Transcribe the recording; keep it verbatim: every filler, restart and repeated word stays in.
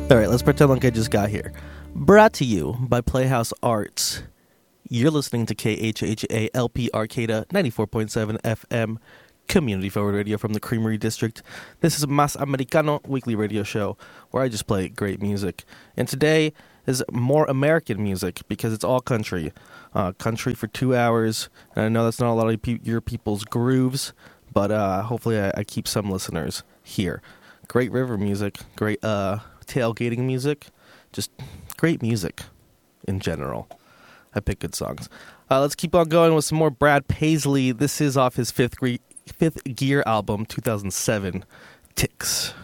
All right, let's pretend like I just got here. Brought to you by Playhouse Arts. You're listening to K H H A L P Arcata ninety-four point seven F M, community forward radio from the Creamery District. This is Mas Americano weekly radio show where I just play great music. And today is more American music because it's all country. Uh, country for two hours. And I know that's not a lot of pe- your people's grooves, but uh, hopefully I, I keep some listeners here. Great river music, great uh, tailgating music, just great music in general. I pick good songs. Uh, let's keep on going with some more Brad Paisley. This is off his fifth, gre- fifth Gear album, two thousand seven, Ticks.